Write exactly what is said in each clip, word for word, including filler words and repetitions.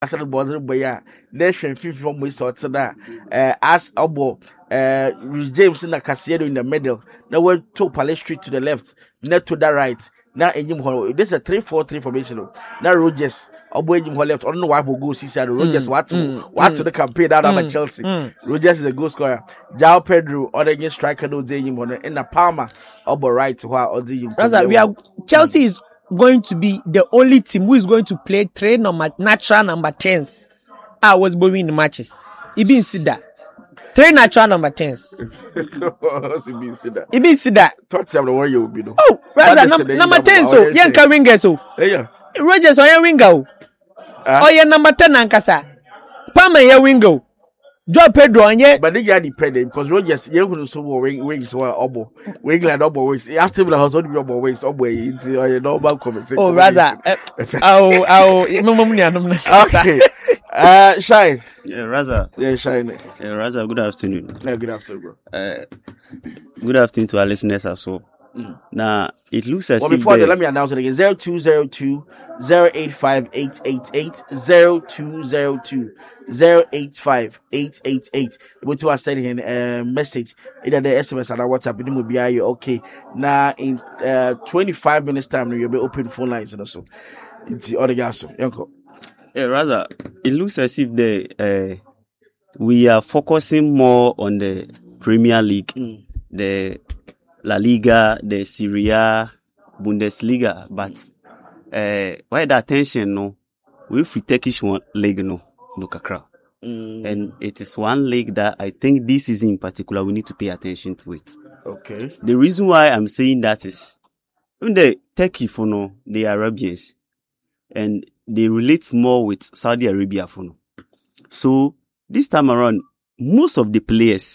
as a bother boy, nation from we saw that uh, as Obo, uh, James in the Casero in the middle, now we're to Palace Street to the left, not to the right. Now in Jim this is a three four three formation. Now Rogers, Obo in Jim left, I don't know why we go see Rogers, what's what's the campaign out of Chelsea. Rogers is a goal scorer. Jao Pedro, other against striker, no Jim in the Palmer, Obo right to her or the Raza, we are Chelsea is going to be the only team who is going to play three number natural number tens. I was bowling the matches. Ibi Sida. Three natural number tens. Ibi Sida. Ibi Sida. Thought you were you be no. Oh, rather num- number ten so. Yen ka winger so. Yeah. Rogers on your winger. Oh, yeah, number ten ankasa. Palmer your winger. Joe Pedro on ye. But they get dependent because Rogers, you know, so wing wings were obo. Wing like obo wings. He asked him the house, what do you obo wings? Obo, it's a normal conversation. Oh, rather. Oh, oh, no, no, okay. Uh, Shine. Yeah, Raza. Yeah, Shine. Yeah, Raza, good afternoon. Yeah, good afternoon, bro. Uh, good afternoon to our listeners as well. Mm. Now, it looks as well, if. Before that, let me announce it again zero two zero two, zero eight five, eight eight eight, zero two zero two, zero eight five, eight eight eight. Go to us sending a message, either the S M S or the WhatsApp. It will be okay. Now, in uh, twenty-five minutes' time, you'll be open phone lines and also. It's the other guys. Yeah, rather, it looks as if the uh, we are focusing more on the Premier League, mm. the La Liga, the Serie A, Bundesliga, but uh, why the attention no? We free Turkish one league no, no kakra, mm. and it is one league that I think this season in particular we need to pay attention to it. Okay. The reason why I'm saying that is when the Turkey for no, the Arabians, and they relate more with Saudi Arabia for no. So this time around, most of the players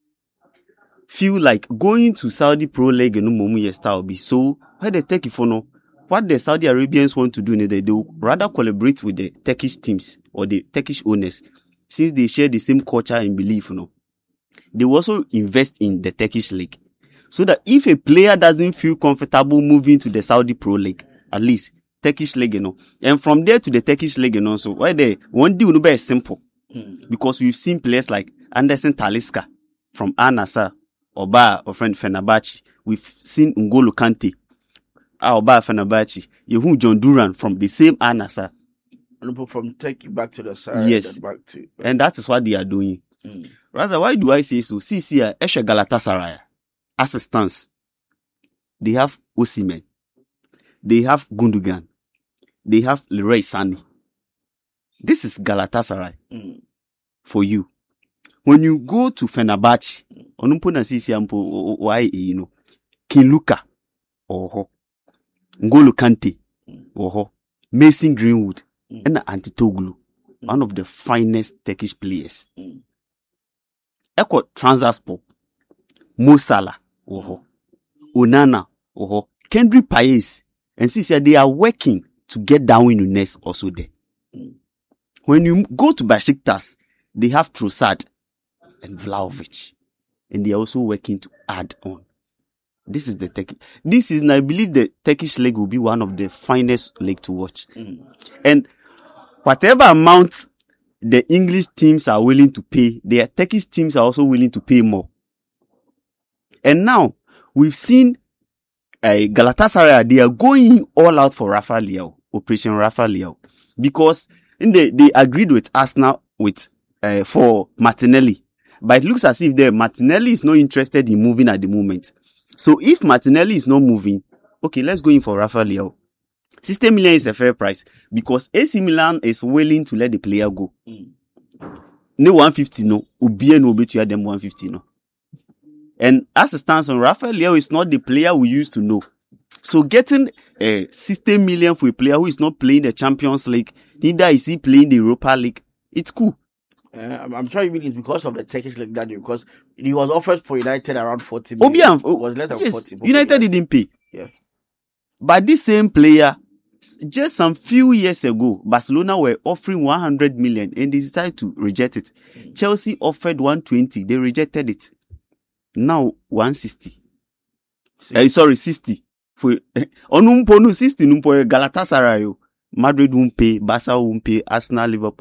feel like going to Saudi Pro League no momu yesta will be so why they take it for no. What the Saudi Arabians want to do is they will rather collaborate with the Turkish teams or the Turkish owners since they share the same culture and belief. You know, they will also invest in the Turkish league so that if a player doesn't feel comfortable moving to the Saudi Pro League, at least Turkish league, you know, and from there to the Turkish league, you know, so why they one deal will be simple mm. because we've seen players like Anderson Talisca from Al Nassr, Oba or friend Fenerbahce. We've seen N'Golo Kante, Oba Fenerbahce. Yehu John Duran from the same Al Nassr. From Turkey back to the side. Yes, back to, uh, and that is what they are doing. Mm. Rather, why do I say so? See, see, uh, Eshe Galatasaray, as it stands, they have Osimhen, they have Gundogan, they have Leroy Sané. This is Galatasaray mm. for you. When you go to Fenerbahce, onumpona sisi ampo why you know Kiluka, oho, N'Golo Kante, oho, Mason Greenwood, mm. and Antetokounmpo, mm. one of the finest Turkish players. Mm. Eko Trabzonspor, Mo Salah, oho, Onana, oho, Kendrick Perez, and sisi they are working to get Darwin Núñez also there. Mm. When you go to Besiktas, they have Trossard and Vlahovic, and they are also working to add on. This is the Turkish. This is, and I believe the Turkish league will be one of the finest league to watch. Mm. And whatever amount the English teams are willing to pay, the Turkish teams are also willing to pay more. And now we've seen uh, Galatasaray. They are going all out for Rafa Leao, Operation Rafa Leao, because in the, they agreed with Arsenal with uh, for Martinelli. But it looks as if the Martinelli is not interested in moving at the moment. So if Martinelli is not moving, okay, let's go in for Rafa Leao. sixty million is a fair price because A C Milan is willing to let the player go. Mm. No one fifty, no. Ubie no bet you them one fifty, no. And as it stands on, Rafa Leao is not the player we used to know. So getting uh, sixty million for a player who is not playing the Champions League, neither is he playing the Europa League, it's cool. Uh, I'm, I'm sure it's because of the Turkish league that because he was offered for United around forty million. Obian, was less than yes, forty. United didn't pay. Yeah. But this same player, just some few years ago, Barcelona were offering one hundred million and they decided to reject it. Mm. Chelsea offered one hundred twenty, they rejected it. Now one hundred sixty. Uh, sorry, sixty. For Onumponu sixty numpo Galatasaray. Madrid won't pay, Barca won't pay, Arsenal, Liverpool